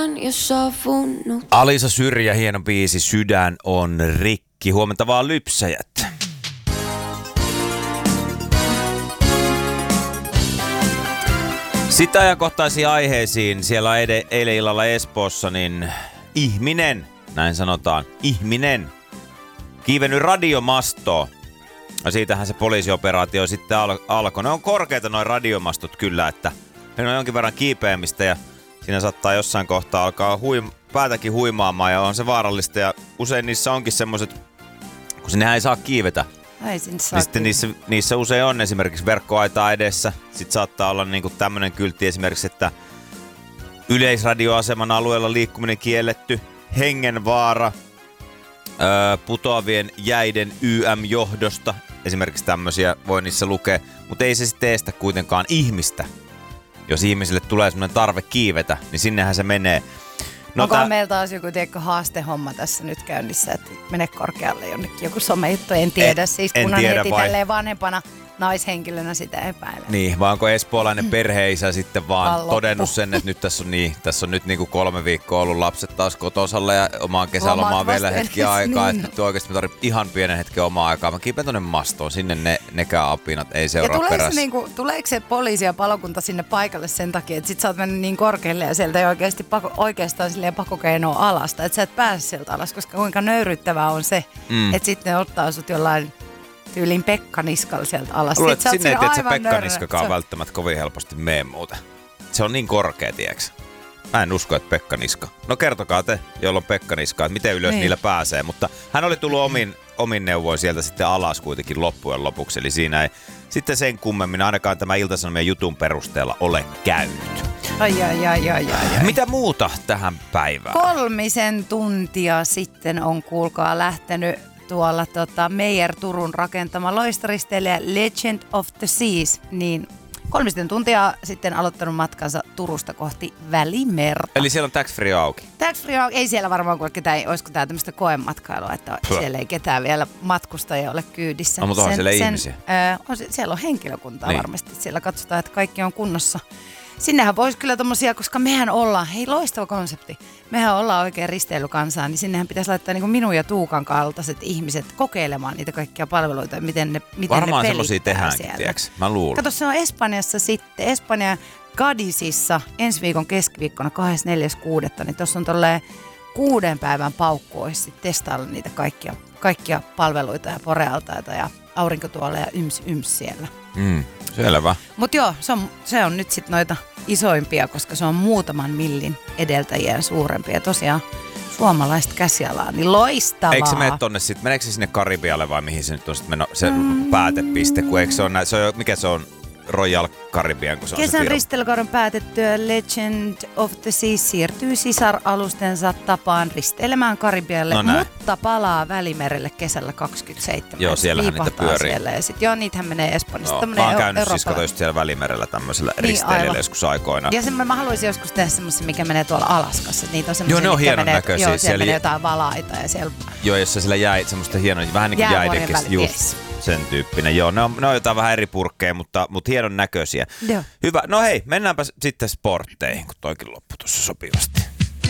sydän ja savunut. Alisa Syrjä, hieno biisi, Sydän on rikki. Huomenta vaan lypsäjät. Sitä ajankohtaisiin aiheisiin siellä eilen illalla Espoossa, niin ihminen, näin sanotaan, ihminen, kiivennyt radiomastoon. Ja siitähän se poliisioperaatio sitten alkoi. Ne on korkeita noin radiomastot kyllä, että ne on jonkin verran kiipeämistä ja siinä saattaa jossain kohtaa alkaa päätäkin huimaamaan ja on se vaarallista. Ja usein niissä onkin semmoiset, kun sinnehän ei saa kiivetä. Niin sitten niissä usein on esimerkiksi verkkoaitaa edessä. Sitten saattaa olla niinku tämmöinen kyltti esimerkiksi, että yleisradioaseman alueella liikkuminen kielletty, hengenvaara, putoavien jäiden YM-johdosta. Esimerkiksi tämmöisiä voi niissä lukea, mutta ei se sitten estä kuitenkaan ihmistä. Jos ihmisille tulee semmoinen tarve kiivetä, niin sinnehän se menee. No onkohan meillä taas joku haastehomma tässä nyt käynnissä, että mene korkealle jonnekin joku somejuttu, en tiedä. Siis kun on heti tälleen vanhempana naishenkilönä sitä epäilen. Niin, vaan onko espoolainen perheisä sitten vaan todennut sen, että nyt tässä on nyt niinku 3 viikkoa ollut lapset taas kotosalla ja omaan kesälomaan vielä hetki aikaa. Niin. Että oikeasti me tarvitsen ihan pienen hetken omaa aikaa. Mä kiipän tonne mastoon, sinne nekään apinat ei seuraa perässä. Tuleeko se poliisi ja palokunta sinne paikalle sen takia, että sit sä oot mennyt niin korkealle ja sieltä ei oikeastaan silleen pakokeinoa alasta, että sä et pääse sieltä alas, koska kuinka nöyryttävää on se, että sitten ne ottaa sut jollain tyyliin Pekka Niskalla sieltä alas. Luulet, että sinne ei tiedä, että Pekka Niskakaan välttämättä kovin helposti mene muuten. Se on niin korkea, tiiäks? Mä en usko, että Pekka Niska. No kertokaa te, jolla on Pekka Niska, että miten ylös niillä pääsee. Mutta hän oli tullut omin neuvoin sieltä sitten alas kuitenkin loppujen lopuksi. Eli siinä ei sitten sen kummemmin ainakaan tämä Ilta-Sanomien jutun perusteella ole käynyt. Ai. Mitä muuta tähän päivään? 3 tuntia sitten on kuulkaa lähtenyt tuolla Meijer Turun rakentama loistoristeilijä Legend of the Seas, niin 3 tuntia sitten aloittanut matkansa Turusta kohti Välimerta. Eli siellä on tax-free auki? Tax-free auki, ei siellä varmaan olisiko tämä tämmöistä koematkailua, että siellä ei ketään vielä matkustajia ole kyydissä. No, mutta onhan siellä ihmisiä? Siellä on henkilökuntaa niin. Varmasti, siellä katsotaan, että kaikki on kunnossa. Sinnehän voisi kyllä tommosia, koska mehän ollaan, hei loistava konsepti, mehän ollaan oikein risteilykansaa, niin sinnehän pitäisi laittaa niin kuin minun ja Tuukan kaltaiset ihmiset kokeilemaan niitä kaikkia palveluita, miten ne varmaan ne semmosia tehdäänkin, tiiäks? Mä luulen. Kato, se on Espanjassa sitten, Espanja Gadisissa ensi viikon keskiviikkona 24.6. Niin tuossa on tolleen 6 päivän paukku, olisi sitten testailla niitä kaikkia palveluita ja porealtaita ja aurinkotuoleja yms siellä. Selvä. Mutta joo, se on nyt sitten noita isoimpia, koska se on muutaman millin edeltäjiä suurempia. Ja tosiaan suomalaista käsialaa, niin loistavaa. Eikö se mene tonne sitten, meneekö se sinne Karibialle vai mihin se nyt on sitten se päätepiste? Kun eikö se on mikä se on Royal Caribbean, kun se on kesän se risteilykauden päätettyä Legend of the Seas siirtyy sisaralustensa tapaan risteilemään Karibialle, mutta palaa Välimerelle kesällä 27. Joo, siellähän niitä pyörii. Ja sitten niitähän menee Espanjasta. Mä oon käynyt siis just siellä Välimerellä tämmöisellä risteilijällä joskus aikoinaan. Ja mä haluaisin joskus tehdä semmoisen, mikä menee tuolla Alaskassa. Niitä on semmoisia, ne on hienon näköisiä. Joo, siellä menee jotain valaita ja siellä. Joo, jossa siellä jäi semmoista hienoa, vähän niin kuin jäidenkin. Just. Sen tyyppinen. Joo, ne on jotain vähän eri purkkeja, mutta hienon näköisiä. Joo. Hyvä. No hei, mennäänpä sitten sportteihin, kun toikin loppui tuossa sopivasti.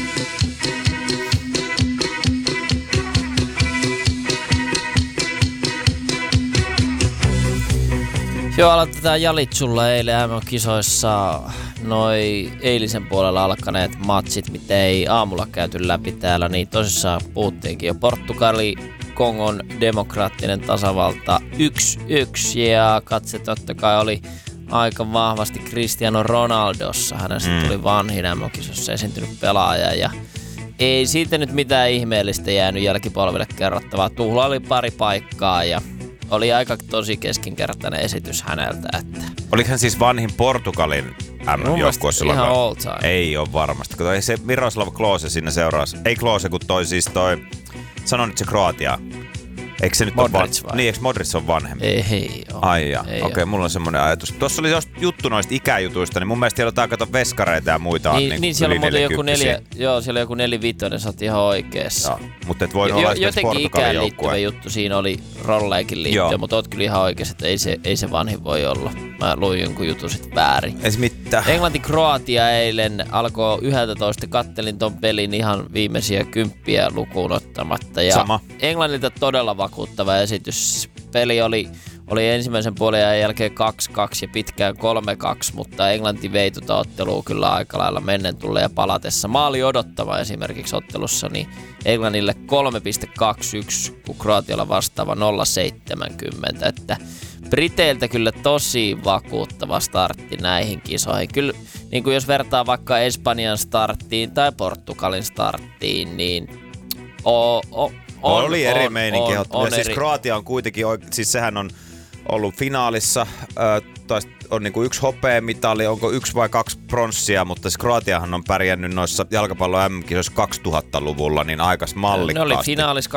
Joo, aloitetaan Jalitsulla eilen MM-kisoissa eilisen puolella alkaneet matsit, mitä ei aamulla käyty läpi täällä, niin tosissaan puhuttiinkin jo Portugali, Kongon demokraattinen tasavalta 1-1 ja katse totta kai oli aika vahvasti Cristiano Ronaldossa. Hänestä tuli vanhin MM-kisossa esiintynyt pelaaja ja ei siitä nyt mitään ihmeellistä jäänyt jälkipolville kerrottavaa. Tuhlaili pari paikkaa ja oli aika tosi keskinkertainen esitys häneltä. Että oliko hän siis vanhin Portugalin MM-joukkueessa? Ihan all time. Ei ole varmasti. Ei se Miroslav Klose siinä seuraasi. Ei Klose, kun toi sano nyt se Kroatia. Eikö se nyt Modric vai? Niin, eikö Modric on vanhempi? Ei ole. Ai jaa. Okei, mulla on semmoinen ajatus. Tuossa oli juttu noista ikäjutuista, niin mun mielestä siellä on jotain kato veskareita ja muita on niin siellä on muuten joku 4, joo, siellä on joku 4-5, sä oot ihan oikeassa. Joo, mutta et voi olla esimerkiksi jotenkin Portugalin ikään liittyvä joukkue. juttu siinä oli rolleikin liittyen, mutta oot kyllä ihan oikeassa, että ei se vanhin voi olla. Mä luin jonkun jutun sit väärin. Englanti-Kroatia eilen alkoi 11, kattelin ton pelin ihan viimeisiä 10 lukuun ottamatta. Ja Sama. Englannilta todella vakuuttava esitys. Peli oli ensimmäisen puolen jälkeen 2-2 ja pitkään 3-2, mutta Englanti vei tuota ottelua kyllä aika lailla mennen tulleen ja palatessa. Maali odottava esimerkiksi ottelussa, niin Englannille 3,21, kun Kroatialla vastaava 0,70. Että Briteiltä kyllä tosi vakuuttava startti näihin kisoihin. Kyllä, niin kuin jos vertaa vaikka Espanjan starttiin tai Portugalin starttiin, niin oli eri meininki. Siis eri. Kroatia on kuitenkin, siis sehän on ollut finaalissa, on niinku 1 hopeamitali, onko 1 vai 2 pronssia, mutta siis Kroatiahan on pärjännyt noissa jalkapallon MM-kisoissa 2000-luvulla niin aikas mallikkaasti. Ne oli finaalissa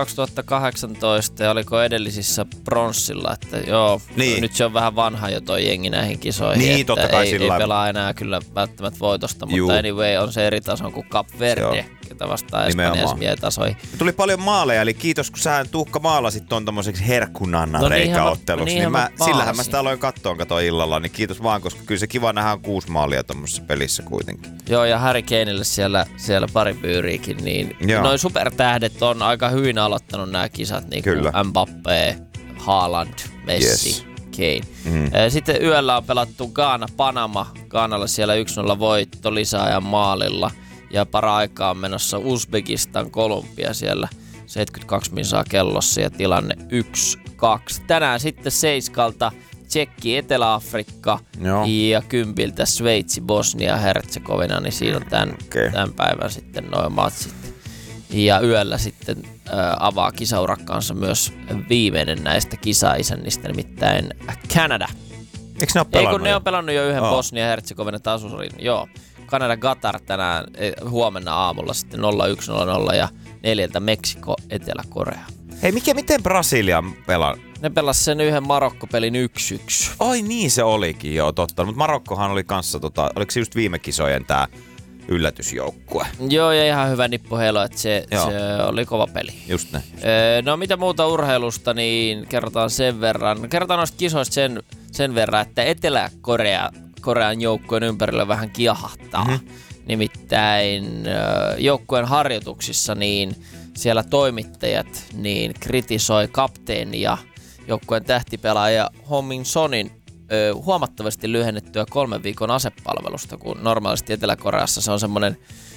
2018 ja oliko edellisissä pronssilla, että joo, niin. Nyt se on vähän vanha jo toi jengi näihin kisoihin, niin, että totta kai ei pelaa enää kyllä välttämättä voitosta, mutta anyway on se eri tason kuin Cap Verde, ketä vastaa Espanjassa mietasoihin. Tuli paljon maaleja, eli kiitos kun sä Tuukka maalasit ton tommoseksi herkkunanna-reikäotteluksi, niin sillähän mä sitä aloin kattoon illalla, niin kiitos vaan, koska kyllä se kiva nähdä on 6 maalia tommosessa pelissä kuitenkin. Joo, ja Harry Kanelle siellä pari pyyriikin, niin noi supertähdet on aika hyvin aloittanut nämä kisat, niin kuin Mbappé, Haaland, Messi, Kane. Sitten yöllä on pelattu Ghana-Panama. Ghanalla siellä 1-0 voitto lisäajan maalilla. Ja para-aikaa on menossa Uzbekistan, Kolumbia siellä 72 minsaa kellossa ja tilanne 1-2. Tänään sitten 7 Tsekki, Etelä-Afrikka ja 10 Sveitsi, Bosnia, Herzegovina, niin siinä on tämän päivän sitten noin matsit. Ja yöllä sitten avaa kisaurakkaansa myös viimeinen näistä kisaisännistä, nimittäin Kanada. Eikö ne ole pelannut? Ei kun ne on pelannut jo yhden Bosnia, Herzegovina tasurin, joo. Kanada-Qatar tänään huomenna aamulla sitten 0-1-0 ja 4 Meksiko, Etelä-Korea. Hei, miten Brasilia pelaa? Ne pelasi sen yhden Marokko-pelin 1-1. Oi niin se olikin, joo totta. Mutta Marokkohan oli kanssa, oliko se just viime kisojen tää yllätysjoukkue? Joo, ja ihan hyvä nippuheilo, että se oli kova peli. Just ne. No mitä muuta urheilusta, niin kerrotaan sen verran. Kerrotaan noista kisoista sen verran, että Etelä-Korean joukkueen ympärillä vähän kiahahtaa. Nimittäin joukkueen harjoituksissa niin siellä toimittajat niin kritisoi kapteeni ja joukkueen tähtipelaaja Ho Min-sonin huomattavasti lyhennettyä 3 viikon asepalvelusta, kun normaalisti Etelä-Koreassa se on semmoinen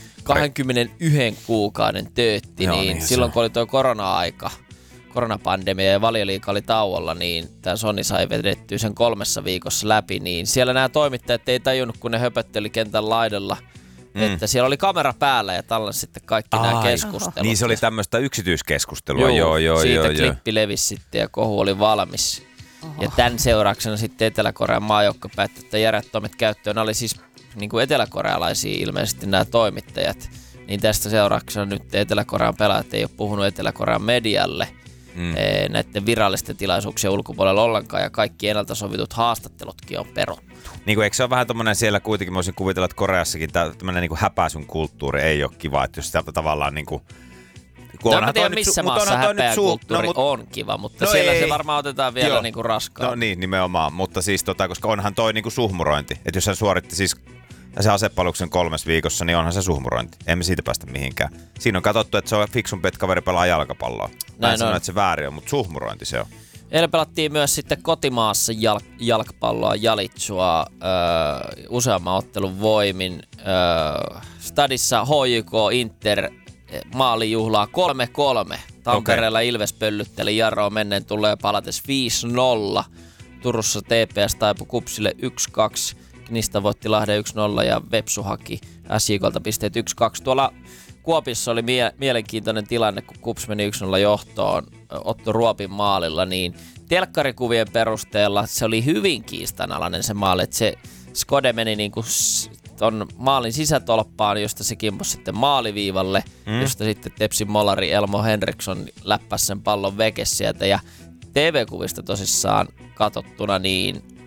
21 kuukauden töötti, niin silloin kun oli tuo korona-aika, koronapandemia ja Valioliiga oli tauolla, niin tämä Soni sai vedettyä sen 3 viikossa läpi, niin siellä nämä toimittajat ei tajunnut, kun ne höpötteli kentän laidalla, että siellä oli kamera päällä ja tallensi sitten kaikki nämä keskustelut. Niin se oli tämmöistä yksityiskeskustelua, joo. Siitä klippi levisi sitten ja kohu oli valmis. Ja tämän seurauksena sitten Etelä-Korean maajoukko päätti, että järjettömät käyttöön. Nämä oli siis niin kuin eteläkorealaisia ilmeisesti nämä toimittajat. Niin tästä seurauksena nyt Etelä-Korean pelaajat ei ole puhunut Etelä-Korean medialle näiden virallisten tilaisuuksien ulkopuolella ollenkaan. Ja kaikki ennalta sovitut haastattelutkin on peruttu. Niin kuin, eikö se ole vähän tommonen siellä kuitenkin, mä voisin kuvitella, että Koreassakin tämmönen niin kuin häpäisyn kulttuuri ei ole kiva. Että jos sitä tavallaan niin kuin en tiedä missä maassa häpeä kulttuuri on kiva, mutta siellä se varmaan otetaan vielä niinku raskaan. No niin, nimenomaan, mutta siis koska onhan toi niinku suhmurointi. Että jos hän suoritti siis se asepalveluksen 3 viikossa, niin onhan se suhmurointi. Emme siitä päästä mihinkään. Siinä on katsottu, että se on fiksumpi, että kaveri pelaa jalkapalloa. Mä en sano, että se väärin on, mutta suhmurointi se on. Eilen pelattiin myös sitten kotimaassa jalkapalloa Jalitsua useamman ottelun voimin. Stadissa HJK Inter maalijuhlaa 3-3. Tampereella Ilves pöllytteli Jarroa menneen tulee palates 5-0. Turussa TPS taipui Kupsille 1-2. Knista voitti Lahden 1-0 ja Vepsu haki SJK:lta pisteet 1-2. Tuolla Kuopissa oli mielenkiintoinen tilanne, kun Kups meni 1-0 johtoon Otto Ruopin maalilla, niin telkkarikuvien perusteella se oli hyvin kiistanalainen se maali, että se Skode meni niinku ton maalin sisätolppaan, josta se kimposi sitten maaliviivalle, josta sitten Tepsin molari Elmo Henriksson läppäsi sen pallon veke sieltä. Ja TV-kuvista tosissaan katsottuna, niin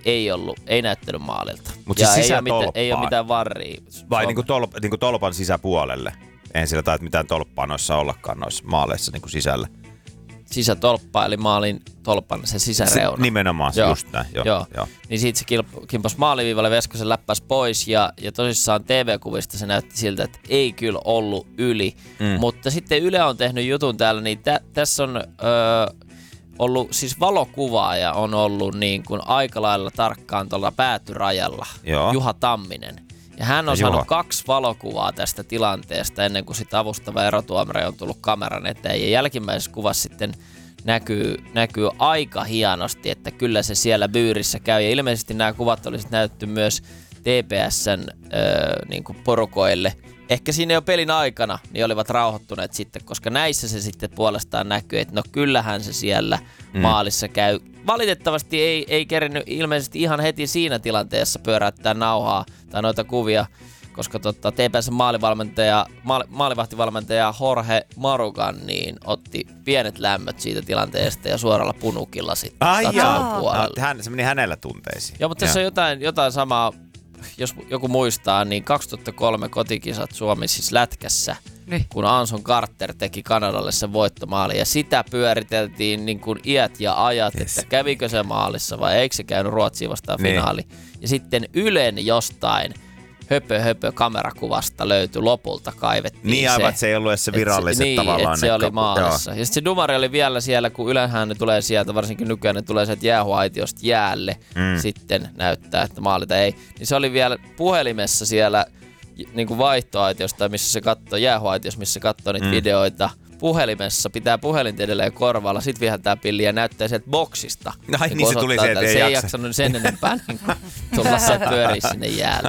ei näyttänyt maalilta. Mut siis ei ole mitään varria. Vai niinku tolpan sisäpuolelle? Eihän sillä taida mitään tolppaa noissa ollakaan noissa maaleissa niinku sisällä. Sisätolppa, eli maalin tolpan, se sisäreuna. Nimenomaan, just näin. Joo. Niin siitä se kimpas maaliviivalle, Veskosen läppäsi pois ja tosissaan TV-kuvista se näytti siltä, että ei kyllä ollut yli. Mutta sitten Yle on tehnyt jutun täällä, niin tässä on ollut siis valokuvaaja on ollut niin kuin aika lailla tarkkaan tuolla päätyrajalla, Juha Tamminen. Ja hän on saanut 2 valokuvaa tästä tilanteesta ennen kuin sitten avustava erotuomari on tullut kameran eteen. Ja jälkimmäisessä kuvassa sitten näkyy aika hienosti, että kyllä se siellä byyrissä käy. Ja ilmeisesti nämä kuvat olisi näytetty myös TPS:n niin kuin porukoille. Ehkä siinä jo pelin aikana niin olivat rauhoittuneet sitten, koska näissä se sitten puolestaan näkyy, että no kyllähän se siellä maalissa käy. Valitettavasti ei kerinyt ilmeisesti ihan heti siinä tilanteessa pyöräyttää nauhaa tai noita kuvia, koska TPS:n maalivahtivalmentaja Jorge Marugan niin otti pienet lämmöt siitä tilanteesta ja suoralla punukilla sitten katsoman puolelle. Se meni hänellä tunteisiin. Joo, mutta tässä on jotain samaa. Jos joku muistaa, niin 2003 kotikisat Suomi siis lätkässä, kun Anson Carter teki Kanadalle sen voittomaali. Ja sitä pyöriteltiin niin kuin iät ja ajat, että kävikö se maalissa vai eikö se käynyt Ruotsiin vastaan finaali. Ja sitten Ylen jostain höpö kamerakuvasta löytyi lopulta, kaivettiin niin aivan, että se ei ollut edes se viralliset tavallaan. Että se oli maalissa. Ja sitten se dumari oli vielä siellä, kun yleenhän ne tulee sieltä, varsinkin nykyään ne tulee sieltä jäähuaitiosta jäälle, sitten näyttää, että maalita ei. Niin se oli vielä puhelimessa siellä niin kuin vaihtoaitiosta, missä se katsoo, jäähuaitiossa, missä se katsoo niitä videoita. Puhelimessa pitää puhelinta edelleen korvalla, sit viheltää pilliä ja näyttää sieltä boksista. Niin se tuli se, että se ei jaksanut sen enempää niin tulla se pyöriä sinne jäälle.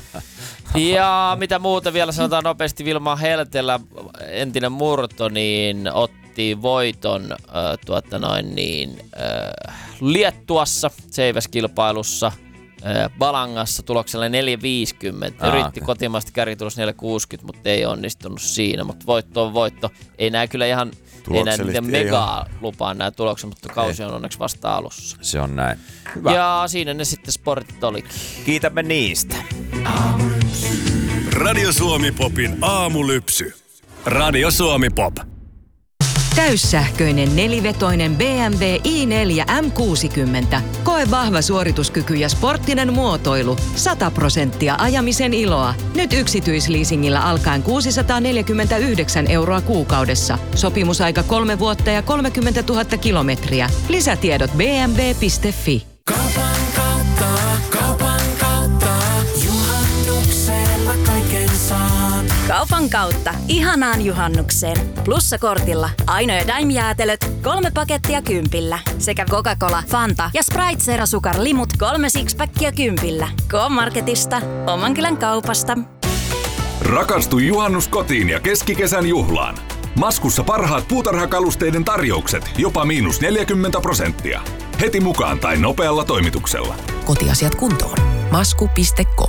Ja mitä muuta vielä sanotaan nopeasti, Vilma Heltelä, entinen Murto, niin otti voiton Liettuassa Seiväs-kilpailussa. Balangassa tuloksella 4.50. Yritti kotimaista kärkitulos 4.60, mutta ei onnistunut siinä. Mutta voitto on voitto. Ei nää kyllä ihan megaa lupaa nämä tulokset, mutta kausi on onneksi vasta alussa. Se on näin. Hyvä. Ja siinä ne sitten sportit olikin. Kiitämme niistä. Radio Suomi Popin aamulypsy. Radio Suomi Pop. Täyssähköinen nelivetoinen BMW i4 M60. Koe vahva suorituskyky ja sporttinen muotoilu. 100% ajamisen iloa. Nyt yksityisleasingillä alkaen 649 € kuukaudessa. Sopimusaika 3 vuotta ja 30 000 kilometriä. Lisätiedot bmw.fi. Kaupan kautta, juhannuksella kaiken saan. Kaupan kautta, ihanaan juhannukseen. Plussakortilla Aino ja Daim-jäätelöt 3 pakettia 10. Sekä Coca-Cola, Fanta ja Sprite Zero Sukar Limut 3 sixpackia 10. K-Marketista, oman kylän kaupasta. Rakastu juhannus kotiin ja keskikesän juhlaan. Maskussa parhaat puutarhakalusteiden tarjoukset, jopa -40%. Heti mukaan tai nopealla toimituksella. Kotiasiat kuntoon. Masku.com.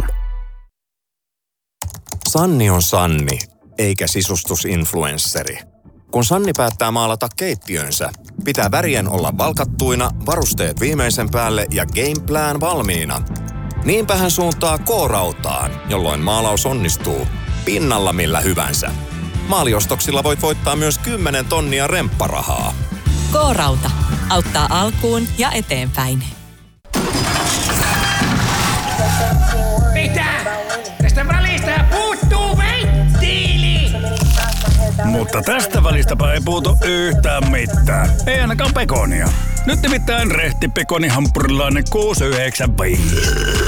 Sanni on Sanni, eikä sisustusinfluensseri. Kun Sanni päättää maalata keittiönsä, pitää värien olla valkattuina, varusteet viimeisen päälle ja gameplan valmiina. Niinpä hän suuntaa K-rautaan, jolloin maalaus onnistuu pinnalla millä hyvänsä. Maaliostoksilla voit voittaa myös 10 tonnia rempparahaa. K-rauta auttaa alkuun ja eteenpäin. Mitä? Tästä välistä puuttuu venttiili! Mutta tästä välistäpä ei puutu yhtään mitään. Ei ainakaan pekonia. Nyt nimittäin rehti pekonihampurilainen 695.